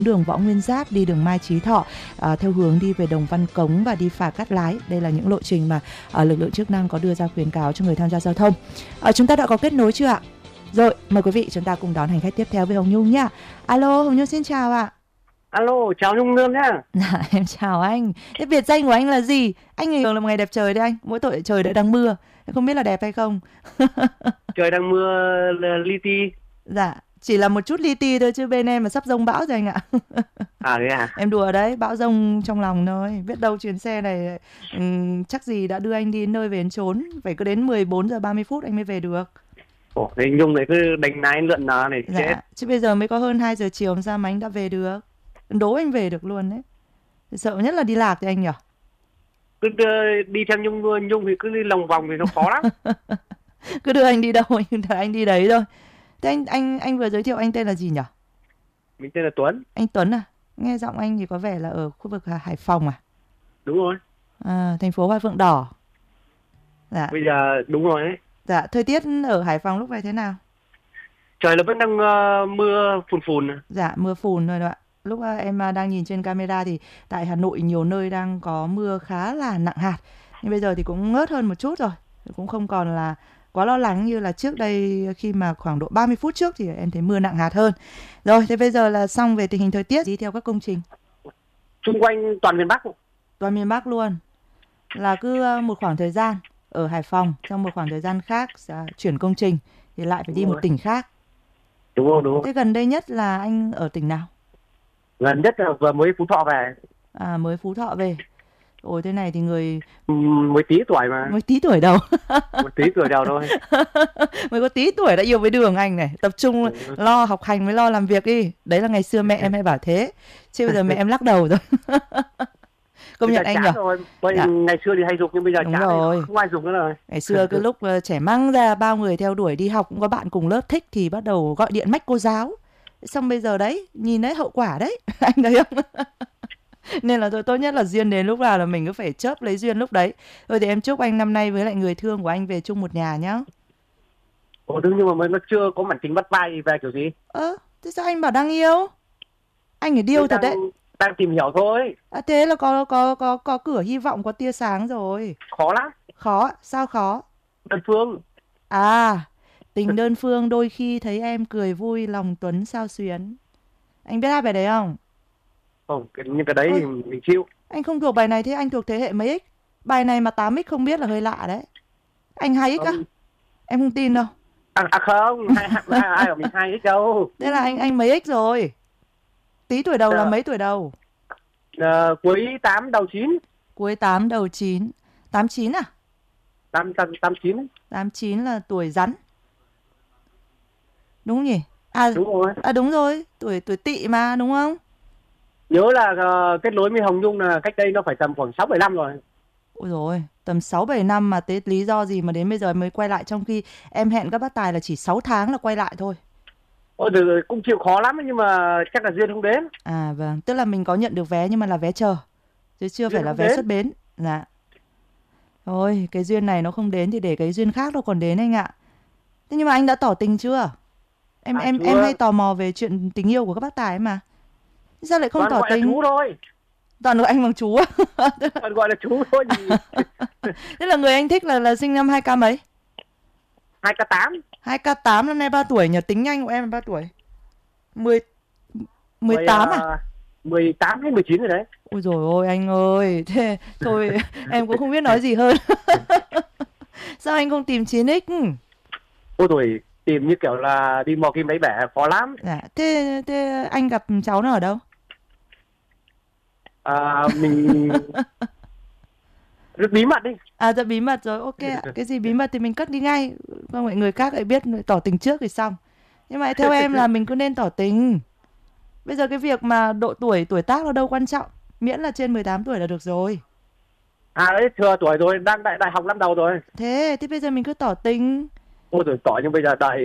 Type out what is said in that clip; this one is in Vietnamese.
đường Võ Nguyên Giáp đi đường Mai Chí Thọ theo hướng đi về Đồng Văn Cống và đi phà Cát Lái. Đây là những lộ trình mà lực lượng chức năng có đưa ra khuyến cáo cho người tham gia giao thông. Chúng ta đã có kết nối chưa ạ? Rồi, mời quý vị chúng ta cùng đón hành khách tiếp theo với Hồng Nhung nhá. Alo, Hồng Nhung xin chào ạ. Alo, chào Nhung Nương nhá. Dạ, em chào anh. Thế biệt danh của anh là gì? Anh thường là một ngày đẹp trời đấy anh. Mỗi tội trời đã đang mưa. Không biết là đẹp hay không? Trời đang mưa li ti. Dạ, chỉ là một chút li ti thôi chứ bên em mà sắp dông bão rồi anh ạ. Thế à? Em đùa đấy, bão dông trong lòng thôi. Biết đâu chuyến xe này chắc gì đã đưa anh đi nơi về đến chốn. Phải cứ đến 14 giờ 30 phút anh mới về được. Ồ, thế Nhung này cứ đánh lái lượn nó này Dạ, chết. chứ bây giờ mới có hơn 2 giờ chiều làm sao mà anh đã về được. Đố anh về được luôn đấy. Sợ nhất là đi lạc thì anh nhỉ? Cứ đi theo Nhung thì cứ đi lòng vòng thì nó khó lắm. Cứ đưa anh đi đâu anh đi đấy thôi. Thế anh vừa giới thiệu anh tên là gì nhỉ? Mình tên là Tuấn. Anh Tuấn à? Nghe giọng anh thì có vẻ là ở khu vực Hải Phòng à? Đúng rồi. Thành phố Hoa Phượng Đỏ. Dạ. Bây giờ đúng rồi đấy. Dạ, thời tiết ở Hải Phòng lúc này thế nào? Trời nó vẫn đang mưa phùn phùn. Dạ, mưa phùn thôi đó ạ. Lúc em đang nhìn trên camera thì tại Hà Nội nhiều nơi đang có mưa khá là nặng hạt. Nhưng bây giờ thì cũng ngớt hơn một chút rồi. Cũng không còn là quá lo lắng như là trước đây khi mà khoảng độ 30 phút trước thì em thấy mưa nặng hạt hơn. Rồi, thế bây giờ là xong về tình hình thời tiết đi theo các công trình. Xung quanh toàn miền Bắc. Toàn miền Bắc luôn. Là cứ một khoảng thời gian ở Hải Phòng, trong một khoảng thời gian khác chuyển công trình thì lại phải đi một tỉnh khác. Đúng không? Thế gần đây nhất là anh ở tỉnh nào? Gần nhất là vừa mới Phú Thọ về. Mới Phú Thọ về. Ôi thế này thì người... Mới tí tuổi mà. Mới tí tuổi đầu. Một tí tuổi đầu thôi. Mới có tí tuổi đã yêu với đường anh này. Tập trung lo học hành mới lo làm việc đi. Đấy là ngày xưa mẹ em hay bảo thế. Chứ bây giờ mẹ em lắc đầu rồi. Công nhận anh nhỉ? Dạ. Ngày xưa thì hay dục nhưng bây giờ đúng chán rồi. Không ai dục nữa rồi. Ngày xưa cái lúc trẻ măng ra bao người theo đuổi đi học, cũng có bạn cùng lớp thích thì bắt đầu gọi điện mách cô giáo. Xong bây giờ đấy, nhìn thấy hậu quả đấy. Anh thấy không? Nên là tôi tốt nhất là duyên đến lúc nào là mình cứ phải chớp lấy duyên lúc đấy. Thôi thì em chúc anh năm nay với lại người thương của anh về chung một nhà nhá. Đúng, nhưng mà nó chưa có bản tính bắt vai về kiểu gì. Thế sao anh bảo đang yêu? Anh phải điêu thật đấy. Đang tìm hiểu thôi. Thế là có cửa hy vọng, có tia sáng rồi. Khó lắm. Khó? Sao khó? Đơn phương. Tình đơn phương đôi khi thấy em cười vui lòng Tuấn sao xuyến. Anh biết hát bài đấy không? Không, nhưng cái đấy thì mình chịu. Anh không thuộc bài này, thế anh thuộc thế hệ mấy x? Bài này mà 8x không biết là hơi lạ đấy. Anh 2x á? Em không tin đâu. Không, ai ở mình 2x đâu. Thế là anh mấy x rồi? Tí tuổi đầu là mấy tuổi đầu? Cuối 8 đầu 9. Cuối 8 đầu 9. 89 à? 89. 89 là tuổi rắn. Đúng không nhỉ? Đúng rồi. Đúng rồi, tuổi Tỵ mà, đúng không? Nhớ là kết nối với Hồng Nhung là cách đây nó phải tầm khoảng 6-7 năm rồi. Ôi dồi, tầm 6-7 năm mà thế lý do gì mà đến bây giờ mới quay lại, trong khi em hẹn các bác tài là chỉ 6 tháng là quay lại thôi. Rồi, cũng chịu khó lắm nhưng mà chắc là duyên không đến. Vâng, tức là mình có nhận được vé nhưng mà là vé chờ, chứ chưa phải là vé xuất bến. Dạ. Thôi, cái duyên này nó không đến thì để cái duyên khác nó còn đến anh ạ. Thế nhưng mà anh đã tỏ tình chưa? Em hay tò mò về chuyện tình yêu của các bác tài ấy mà. Sao lại không tỏ tình? Toàn gọi là chú thôi. Toàn gọi anh bằng chú á? Toàn gọi là chú thôi. Thế là người anh thích là sinh năm 2K mấy? 2K8. 2K8 năm nay 3 tuổi nhỉ? Tính nhanh của em là 3 tuổi. 18 à? 18 hay 19 rồi đấy. Ôi dồi ôi anh ơi. Thế thôi em cũng không biết nói gì hơn. Sao anh không tìm 9X? Ôi rồi, tìm như kiểu là đi mò kim đáy bể khó lắm. Dạ. Thế anh gặp cháu nó ở đâu? Mình rất bí mật đi. Dạ bí mật rồi, ok ạ. Cái gì bí mật thì mình cất đi ngay. Không mọi người khác lại biết tỏ tình trước thì xong. Nhưng mà theo em là mình cứ nên tỏ tình. Bây giờ cái việc mà độ tuổi tác nó đâu quan trọng. Miễn là trên 18 tuổi là được rồi. Đấy, thừa tuổi rồi, đang đại học năm đầu rồi. Thế bây giờ mình cứ tỏ tình. Ôi rồi tỏ nhưng bây giờ đợi